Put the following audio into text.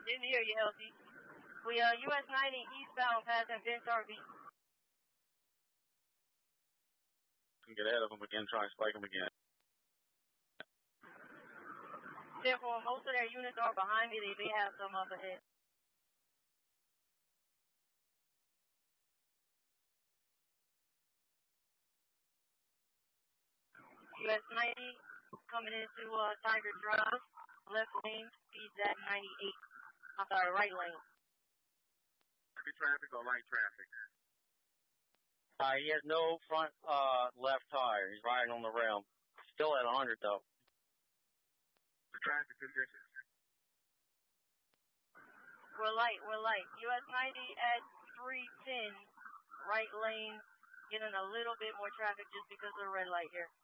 Didn't hear you, Elsie. We US 90 eastbound passing Vince RV. Get ahead of them again, try and spike them again. Therefore, most of their units are behind me. They may have some up ahead. US 90 coming into Tiger Drive. Left lane, speeds at 98. I'm sorry, right lane. Heavy traffic or light traffic? He has no front left tire. He's riding on the rim. Still at 100 though. The traffic conditions. We're light. US 90 at 310. Right lane, getting a little bit more traffic just because of the red light here.